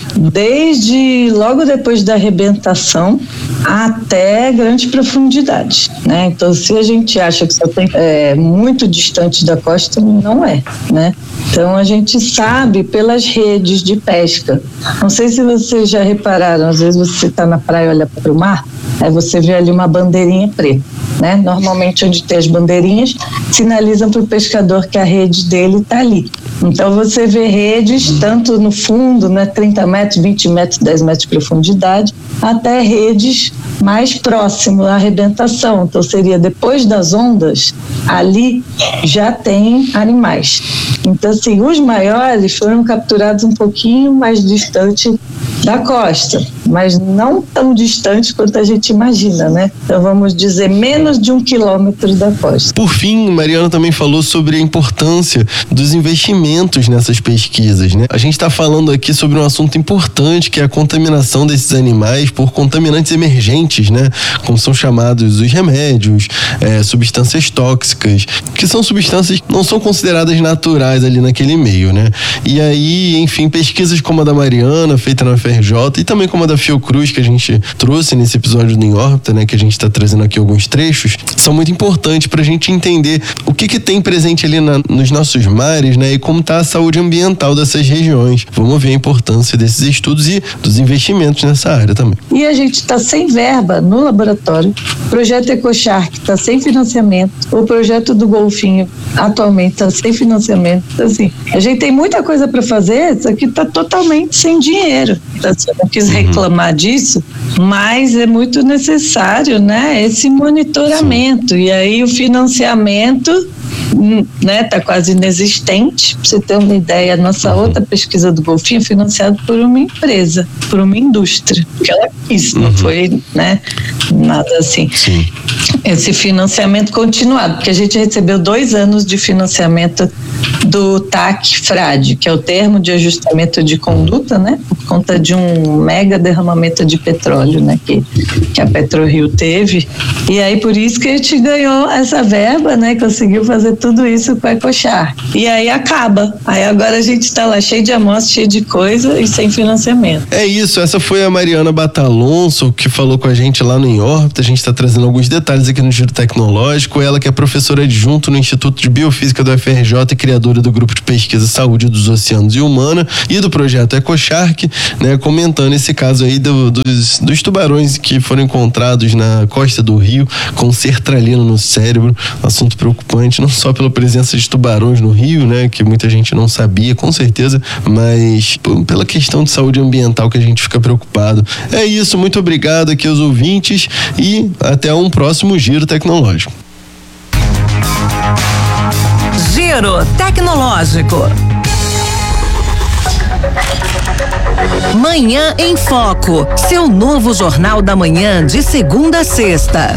desde logo depois da arrebentação até grande profundidade. Né? Então, se a gente acha que só tem é, muito distante da costa, não é, né? Então, a gente sabe pelas redes de pesca. Não sei se vocês já repararam, às vezes você está na praia e olha para o mar, aí você vê ali uma bandeirinha preta, né? Normalmente, onde tem as bandeirinhas, sinalizam para o pescador que a rede dele está ali. Então, você vê redes tanto no fundo, né, trinta metros, vinte metros, dez metros de profundidade, até redes mais próximo à arrebentação. Então, seria depois das ondas, ali já tem animais. Então, assim, os maiores foram capturados um pouquinho mais distante da costa, mas não tão distante quanto a gente imagina, né? Então, vamos dizer, menos de um quilômetro da costa. Por fim, Mariana também falou sobre a importância dos investimentos nessas pesquisas, né? A gente está falando aqui sobre um assunto importante, que é a contaminação desses animais por contaminantes emergentes, né? Como são chamados os remédios, é, substâncias tóxicas, que são substâncias que não são consideradas naturais ali naquele meio, né? E aí, enfim, pesquisas como a da Mariana, feita na U F R J, e também como a da Fiocruz, que a gente trouxe nesse episódio do Em Órbita, né? Que a gente está trazendo aqui alguns trechos, são muito importantes para a gente entender o que que tem presente ali na, nos nossos mares, né? E como está a saúde ambiental dessas regiões. Vamos ver a importância desses estudos e dos investimentos nessa área também. E a gente está sem verba no laboratório, o projeto EcoShark está sem financiamento, o projeto do Golfinho atualmente está sem financiamento. Assim, a gente tem muita coisa para fazer, isso aqui está totalmente sem dinheiro. Eu não quis reclamar disso, mas é muito necessário, né, esse monitoramento. Sim. E aí o financiamento, né, tá quase inexistente. Pra você ter uma ideia, a nossa uhum. outra pesquisa do Golfinho é financiada por uma empresa, por uma indústria, que ela quis, uhum. não foi, né, nada assim. Sim. esse financiamento continuado, porque a gente recebeu dois anos de financiamento do T A C-FRAD, que é o termo de ajustamento de conduta, né, por conta de um mega derramamento de petróleo, né, que, que a PetroRio teve, e aí por isso que a gente ganhou essa verba, né, conseguiu fazer tudo isso com a Ecochar, e aí acaba, aí agora a gente está lá cheio de amostras, cheio de coisa e sem financiamento. É isso, essa foi a Mariana Batalonso que falou com a gente lá no Em Órbita. A gente está trazendo alguns detalhes aqui no Giro Tecnológico. Ela que é professora adjunto no Instituto de Biofísica do F R J e criadora do grupo de pesquisa Saúde dos Oceanos e Humana e do projeto EcoShark, né, comentando esse caso aí do, dos, dos tubarões que foram encontrados na costa do Rio com sertralina no cérebro. Assunto preocupante, não só pela presença de tubarões no Rio, né, que muita gente não sabia, com certeza, mas pela questão de saúde ambiental que a gente fica preocupado. É isso, muito obrigado aqui aos ouvintes e até um próximo Giro Tecnológico. Giro Tecnológico. Manhã em Foco, seu novo jornal da manhã de segunda a sexta.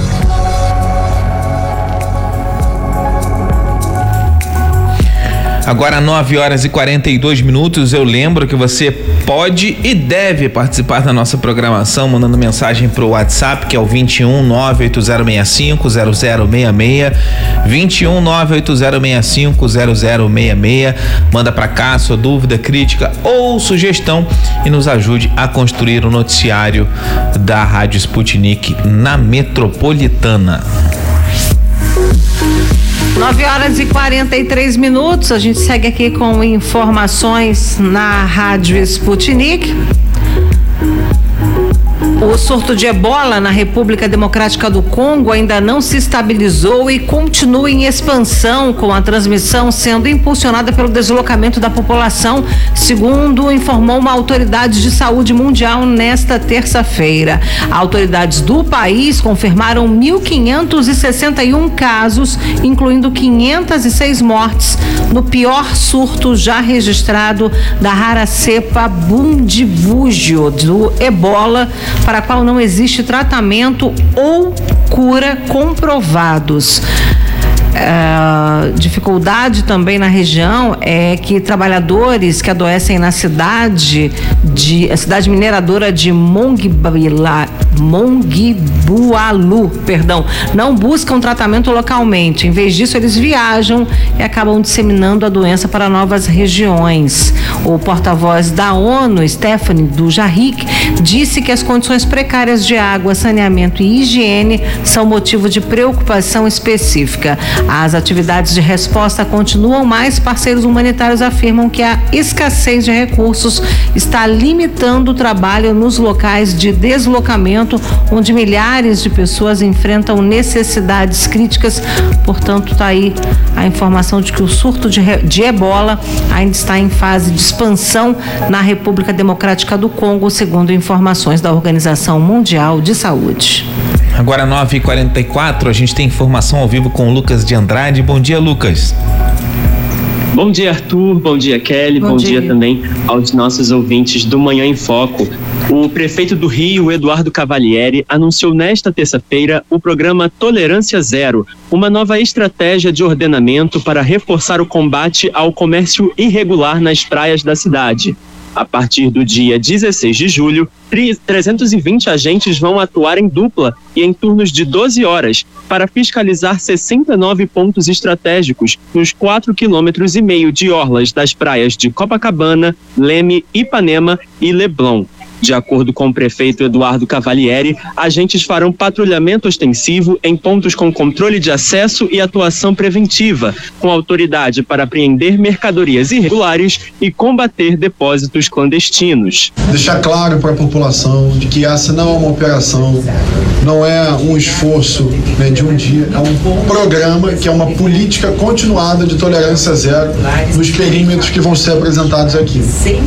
Agora nove horas e quarenta e dois minutos, eu lembro que você pode e deve participar da nossa programação mandando mensagem pro WhatsApp, que é o vinte e um, nove oito zero seis cinco, zero zero seis seis, vinte e um, nove oito zero seis cinco, zero zero seis seis. Manda pra cá sua dúvida, crítica ou sugestão e nos ajude a construir o noticiário da Rádio Sputnik na Metropolitana. nove horas e quarenta e três minutos, a gente segue aqui com informações na Rádio Sputnik. O surto de ebola na República Democrática do Congo ainda não se estabilizou e continua em expansão, com a transmissão sendo impulsionada pelo deslocamento da população, segundo informou uma autoridade de saúde mundial nesta terça-feira. Autoridades do país confirmaram mil quinhentos e sessenta e um casos, incluindo quinhentas e seis mortes, no pior surto já registrado da rara cepa Bundibugyo do ebola, para a qual não existe tratamento ou cura comprovados. Uh, dificuldade também na região é que trabalhadores que adoecem na cidade de a cidade mineradora de Mongibila, Mongibualu, perdão, não buscam tratamento localmente. Em vez disso, eles viajam e acabam disseminando a doença para novas regiões. O porta-voz da ONU, Stephanie Dujarric, disse que as condições precárias de água, saneamento e higiene são motivo de preocupação específica. As atividades de resposta continuam, mas parceiros humanitários afirmam que a escassez de recursos está limitando o trabalho nos locais de deslocamento, onde milhares de pessoas enfrentam necessidades críticas. Portanto, está aí a informação de que o surto de, de ebola ainda está em fase de expansão na República Democrática do Congo, segundo informações da Organização Mundial de Saúde. Agora nove e quarenta e quatro, a gente tem informação ao vivo com o Lucas de Andrade. Bom dia, Lucas. Bom dia, Arthur. Bom dia, Kelly. Bom, Bom dia. dia também aos nossos ouvintes do Manhã em Foco. O prefeito do Rio, Eduardo Cavalieri, anunciou nesta terça-feira o programa Tolerância Zero, uma nova estratégia de ordenamento para reforçar o combate ao comércio irregular nas praias da cidade. A partir do dia dezesseis de julho, trezentos e vinte agentes vão atuar em dupla e em turnos de doze horas para fiscalizar sessenta e nove pontos estratégicos nos quatro quilômetros e meio de orlas das praias de Copacabana, Leme, Ipanema e Leblon. De acordo com o prefeito Eduardo Cavalieri, agentes farão patrulhamento ostensivo em pontos com controle de acesso e atuação preventiva, com autoridade para apreender mercadorias irregulares e combater depósitos clandestinos. Deixar claro para a população de que essa não é uma operação, não é um esforço, né, de um dia, é um programa que é uma política continuada de tolerância zero nos perímetros que vão ser apresentados aqui.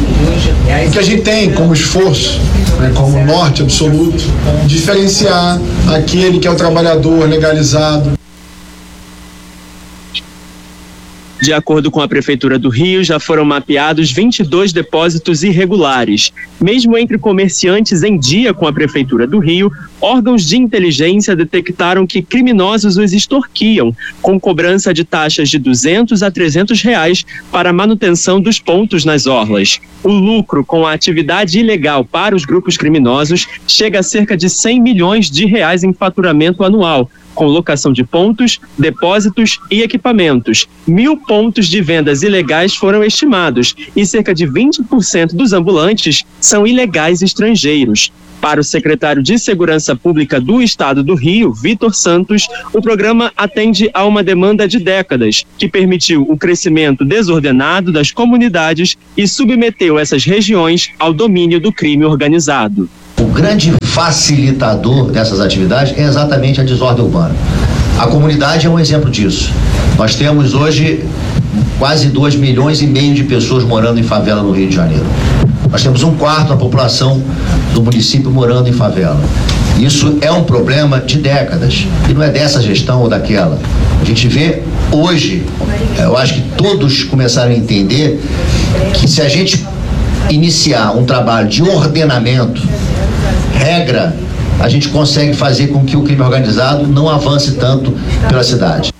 O que a gente tem como esforço, né, como norte absoluto, diferenciar aquele que é o trabalhador legalizado. De acordo com a Prefeitura do Rio, já foram mapeados vinte e dois depósitos irregulares. Mesmo entre comerciantes em dia com a Prefeitura do Rio, órgãos de inteligência detectaram que criminosos os extorquiam, com cobrança de taxas de duzentos a trezentos reais para a manutenção dos pontos nas orlas. O lucro com a atividade ilegal para os grupos criminosos chega a cerca de cem milhões de reais em faturamento anual, com locação de pontos, depósitos e equipamentos. Mil pontos de vendas ilegais foram estimados e cerca de vinte por cento dos ambulantes são ilegais estrangeiros. Para o secretário de Segurança Pública do Estado do Rio, Vitor Santos, o programa atende a uma demanda de décadas, que permitiu o crescimento desordenado das comunidades e submeteu essas regiões ao domínio do crime organizado. O grande facilitador dessas atividades é exatamente a desordem urbana. A comunidade é um exemplo disso. Nós temos hoje quase dois milhões e meio de pessoas morando em favela no Rio de Janeiro. Nós temos um quarto da população do município morando em favela. Isso é um problema de décadas e não é dessa gestão ou daquela. A gente vê hoje, eu acho que todos começaram a entender que se a gente iniciar um trabalho de ordenamento, regra, a gente consegue fazer com que o crime organizado não avance tanto pela cidade.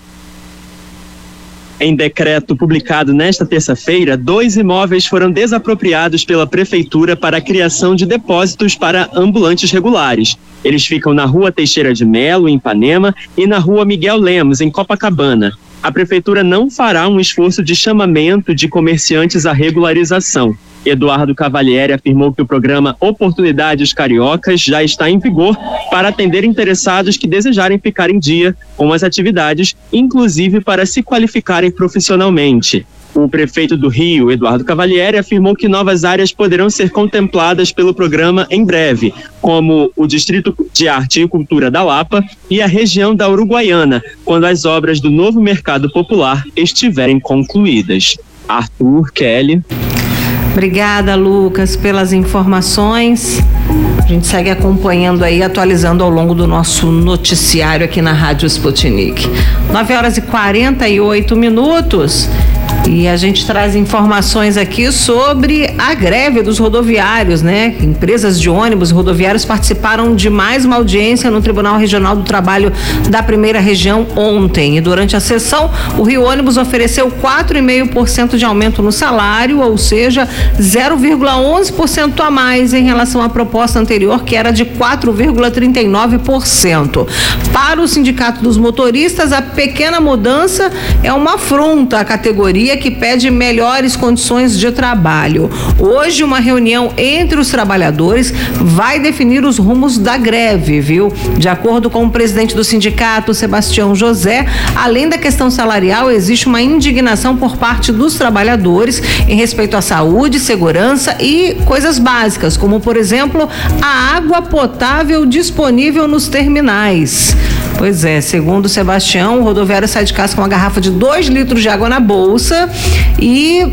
Em decreto publicado nesta terça-feira, dois imóveis foram desapropriados pela Prefeitura para a criação de depósitos para ambulantes regulares. Eles ficam na Rua Teixeira de Melo, em Ipanema, e na Rua Miguel Lemos, em Copacabana. A Prefeitura não fará um esforço de chamamento de comerciantes à regularização. Eduardo Cavalieri afirmou que o programa Oportunidades Cariocas já está em vigor para atender interessados que desejarem ficar em dia com as atividades, inclusive para se qualificarem profissionalmente. O prefeito do Rio, Eduardo Cavalieri, afirmou que novas áreas poderão ser contempladas pelo programa em breve, como o Distrito de Arte e Cultura da Lapa e a região da Uruguaiana, quando as obras do novo Mercado Popular estiverem concluídas. Arthur, Kelly. Obrigada, Lucas, pelas informações. A gente segue acompanhando aí, atualizando ao longo do nosso noticiário aqui na Rádio Sputnik. nove horas e quarenta e oito minutos. E a gente traz informações aqui sobre a greve dos rodoviários, né? Empresas de ônibus e rodoviários participaram de mais uma audiência no Tribunal Regional do Trabalho da Primeira Região ontem. E durante a sessão, o Rio Ônibus ofereceu quatro vírgula cinco por cento de aumento no salário, ou seja, zero vírgula onze por cento a mais em relação à proposta anterior, que era de quatro vírgula trinta e nove por cento. Para o Sindicato dos Motoristas, a pequena mudança é uma afronta à categoria que pede melhores condições de trabalho. Hoje, uma reunião entre os trabalhadores vai definir os rumos da greve, viu? De acordo com o presidente do sindicato, Sebastião José, além da questão salarial, existe uma indignação por parte dos trabalhadores em respeito à saúde, segurança e coisas básicas, como, por exemplo, a água potável disponível nos terminais. Pois é, segundo o Sebastião, o rodoviário sai de casa com uma garrafa de dois litros de água na bolsa e...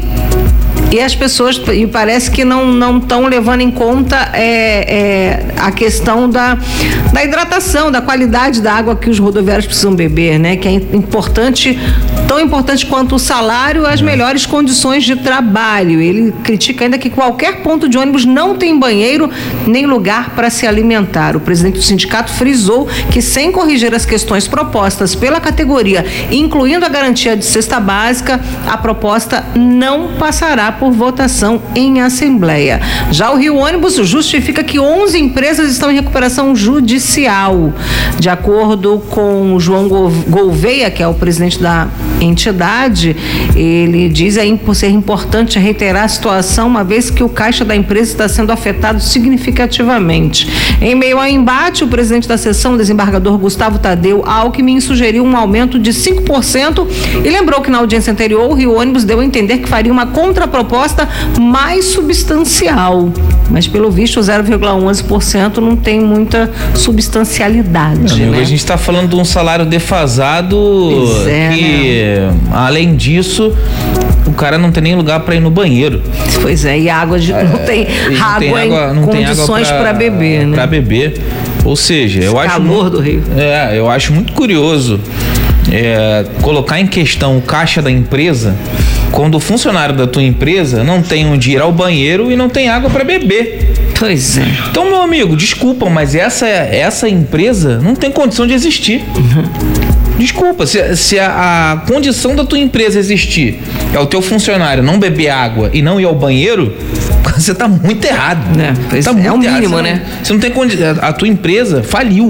E as pessoas, e parece que não não estão levando em conta é, é, a questão da, da hidratação, da qualidade da água que os rodoviários precisam beber, né? Que é importante, tão importante quanto o salário, as melhores condições de trabalho. Ele critica ainda que qualquer ponto de ônibus não tem banheiro nem lugar para se alimentar. O presidente do sindicato frisou que, sem corrigir as questões propostas pela categoria, incluindo a garantia de cesta básica, a proposta não passará por votação em assembleia. Já o Rio Ônibus justifica que onze empresas estão em recuperação judicial. De acordo com o João Gouveia, que é o presidente da entidade, ele diz aí por ser importante reiterar a situação, uma vez que o caixa da empresa está sendo afetado significativamente. Em meio ao embate, o presidente da sessão, o desembargador Gustavo Tadeu Alckmin, sugeriu um aumento de cinco por cento e lembrou que na audiência anterior o Rio Ônibus deu a entender que faria uma contraproposta mais substancial, mas pelo visto o zero vírgula onze por cento não tem muita substancialidade. Meu amigo, né? A gente está falando de um salário defasado é, que, né? Além disso, o cara não tem nem lugar para ir no banheiro. Pois é, e água de, é, não tem não água tem água, em não condições para beber, né? Para beber. Ou seja, eu acho calor do Rio. É, eu acho muito curioso é, colocar em questão o caixa da empresa quando o funcionário da tua empresa não tem onde ir ao banheiro e não tem água para beber. Pois é. Então, meu amigo, desculpa, mas essa, essa empresa não tem condição de existir. Uhum. Desculpa, se, se a, a condição da tua empresa existir é o teu funcionário não beber água e não ir ao banheiro, você tá muito errado. É, pois tá é, muito é o errado. mínimo, Você né? Não, você não tem condição. A tua empresa faliu.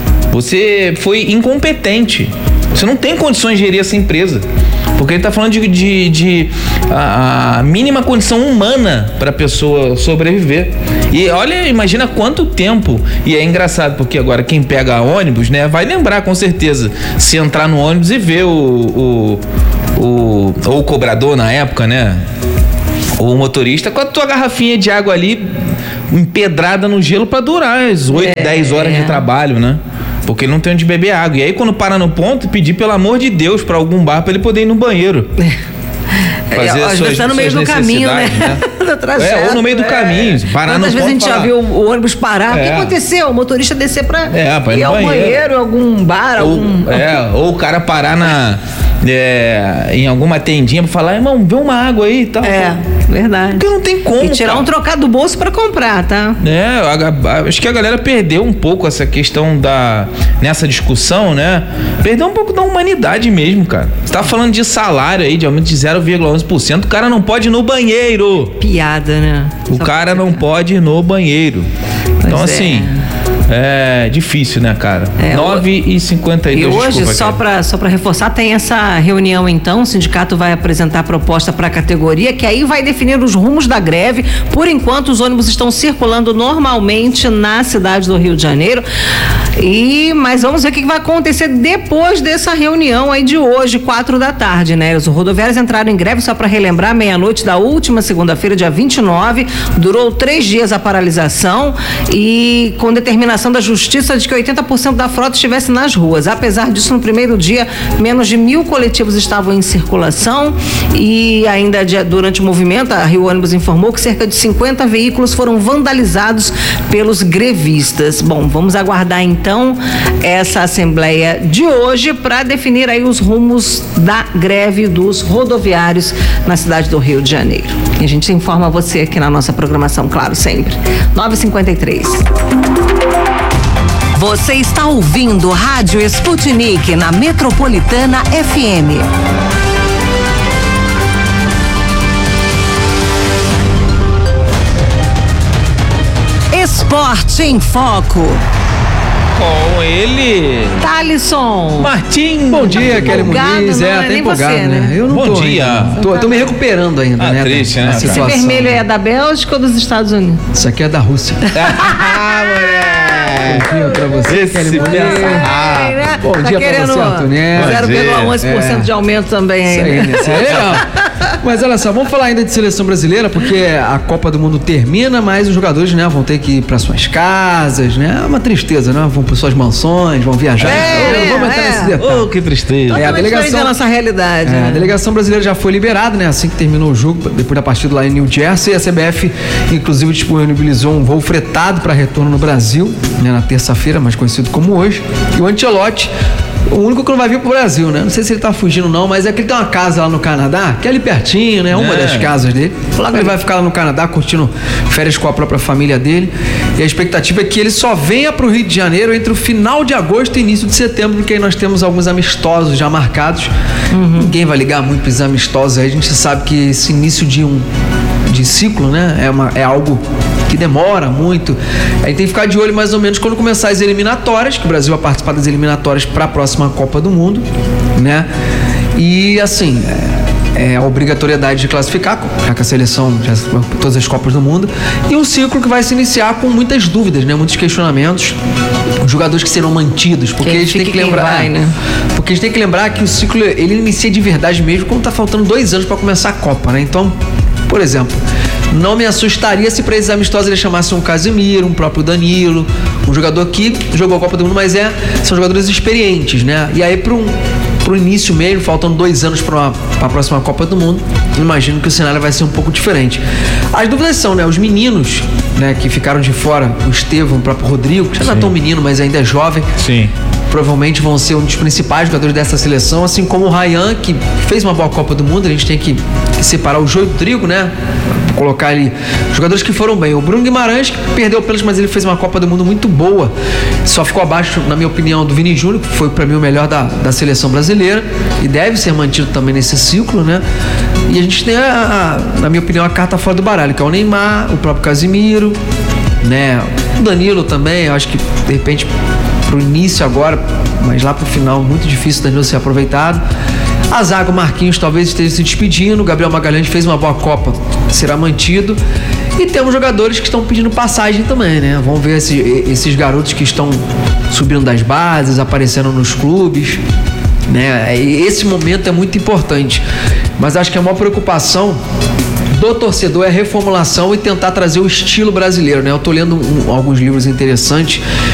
Você foi incompetente. Você não tem condições de gerir essa empresa. Porque ele tá falando de, de, de a, a mínima condição humana para a pessoa sobreviver. E olha, imagina quanto tempo. E é engraçado porque agora quem pega ônibus, né, vai lembrar com certeza. Se entrar no ônibus e ver o, o, o, ou o cobrador na época, né? Ou o motorista com a tua garrafinha de água ali empedrada no gelo para durar as oito, dez horas de trabalho, né? Porque ele não tem onde beber água. E aí quando para no ponto, pedir pelo amor de Deus para algum bar para ele poder ir no banheiro. Fazer é, às vezes tá no meio do caminho, né? né? do trajeto, é, ou no meio do caminho. É. Parar no Às vezes a gente falar. já viu o ônibus parar. É. O que aconteceu? O motorista descer pra, é, pra ir, ir ao banheiro. banheiro, algum bar, ou, algum... É, ou o cara parar na... É, em alguma tendinha pra falar, irmão, vê uma água aí e tal. É, verdade. Porque não tem como. E tirar cara. um trocado do bolso pra comprar, tá? É, a, a, acho que a galera perdeu um pouco essa questão da... Nessa discussão, né? Perdeu um pouco da humanidade mesmo, cara. Você tá falando de salário aí, de aumento de zero vírgula onze por cento, o cara não pode ir no banheiro. Piada, né? O Só cara não pode ir no banheiro. Pois então, assim... É. É difícil, né, cara? É, nove e cinquenta e dois. E hoje, desculpa, só para só para reforçar, tem essa reunião então, o sindicato vai apresentar a proposta para a categoria, que aí vai definir os rumos da greve. Por enquanto, os ônibus estão circulando normalmente na cidade do Rio de Janeiro. E, mas vamos ver o que vai acontecer depois dessa reunião aí de hoje, quatro da tarde, né? Os rodoviários entraram em greve, só para relembrar, meia-noite da última segunda-feira, dia vinte e nove, durou três dias a paralisação e com determinação da Justiça de que oitenta por cento da frota estivesse nas ruas. Apesar disso, no primeiro dia, menos de mil coletivos estavam em circulação e ainda de, durante o movimento, a Rio Ônibus informou que cerca de cinquenta veículos foram vandalizados pelos grevistas. Bom, vamos aguardar então essa assembleia de hoje para definir aí os rumos da greve dos rodoviários na cidade do Rio de Janeiro. E a gente informa você aqui na nossa programação, claro, sempre. nove e cinquenta e três. Você está ouvindo Rádio Sputnik na Metropolitana F M. Esporte em Foco. Com ele, Thalisson Martim. Bom dia, Kelly Muniz. Não É, é tá nem empolgado, você, né? né? Eu não Bom tô dia. ainda. Tô, tô me recuperando ainda, Ah, né? triste, da- né, da cara? Esse situação. vermelho é da Bélgica ou dos Estados Unidos? Isso aqui é da Rússia. Ah, Bom dia pra você, Esse Kelly Muniz. Ah, É, né? bom tá dia pra querendo você, Antonelli. zero vírgula onze por cento É. de aumento também Isso aí, aí, né? né? Isso aí é legal. Mas olha só, vamos falar ainda de seleção brasileira, porque a Copa do Mundo termina, mas os jogadores, né, vão ter que ir para suas casas, né? É uma tristeza, né? Vão para suas mansões, vão viajar. É, Não vamos entrar é. nesse detalhe. Oh, que tristeza. É, a delegação- da nossa realidade. É, né? a delegação brasileira já foi liberada, né? Assim que terminou o jogo, depois da partida lá em New Jersey, a C B F inclusive disponibilizou um voo fretado para retorno no Brasil, né, na terça-feira, mais conhecido como hoje. E o Ancelotti, o único que não vai vir pro Brasil, né? Não sei se ele tá fugindo não, mas é que ele tem uma casa lá no Canadá, que é ali pertinho, né? Uma É. das casas dele. Logo ele vai ficar lá no Canadá curtindo férias com a própria família dele. E a expectativa é que ele só venha pro Rio de Janeiro entre o final de agosto e início de setembro, porque aí nós temos alguns amistosos já marcados. Ninguém vai ligar muito pros amistosos aí. A gente sabe que esse início de um de ciclo, né? É, uma, é algo que demora muito. Aí tem que ficar de olho mais ou menos quando começar as eliminatórias, que o Brasil vai participar das eliminatórias para a próxima Copa do Mundo, né? E assim, é, é a obrigatoriedade de classificar, já que a seleção já todas as Copas do Mundo, e um ciclo que vai se iniciar com muitas dúvidas, né? Muitos questionamentos, os jogadores que serão mantidos, porque Quem a gente tem fica que e quem lembrar, vai, né? porque a gente tem que lembrar que o ciclo ele inicia de verdade mesmo quando tá faltando dois anos para começar a Copa, né? Então, por exemplo, não me assustaria se para esses amistosos ele chamasse um Casemiro, um próprio Danilo, um jogador que jogou a Copa do Mundo, mas é, são jogadores experientes, né? E aí para um pro início mesmo, faltando dois anos para a próxima Copa do Mundo, imagino que o cenário vai ser um pouco diferente. As dúvidas são, né, os meninos, né, que ficaram de fora, o Estevão, o próprio Rodrigo, que já não é tão menino, mas ainda é jovem. Sim. provavelmente vão ser um dos principais jogadores dessa seleção, assim como o Ryan, que fez uma boa Copa do Mundo. A gente tem que, que separar o joio do trigo, né? Colocar ali jogadores que foram bem. O Bruno Guimarães, que perdeu pelos, mas ele fez uma Copa do Mundo muito boa. Só ficou abaixo, na minha opinião, do Vini Júnior, que foi para mim o melhor da, da seleção brasileira e deve ser mantido também nesse ciclo, né? E a gente tem, a, a, na minha opinião, a carta fora do baralho, que é o Neymar, o próprio Casimiro, né? O Danilo também, eu acho que de repente pro início agora, mas lá pro final muito difícil o Danilo ser aproveitado. A zaga, o Marquinhos talvez esteja se despedindo, o Gabriel Magalhães fez uma boa Copa, será mantido. E temos jogadores que estão pedindo passagem também, né? Vamos ver esse, esses garotos que estão subindo das bases, aparecendo nos clubes, né? Esse momento é muito importante, mas acho que a maior preocupação do torcedor é a reformulação e tentar trazer o estilo brasileiro, né? Eu tô lendo um, alguns livros interessantes